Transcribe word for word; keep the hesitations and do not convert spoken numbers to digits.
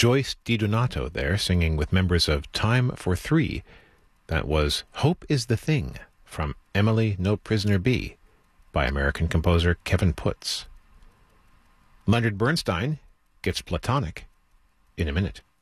Joyce DiDonato there singing with members of Time for Three. That was Hope is the Thing from Emily No Prisoner Be by American composer Kevin Putz. Leonard Bernstein gets Platonic in a minute.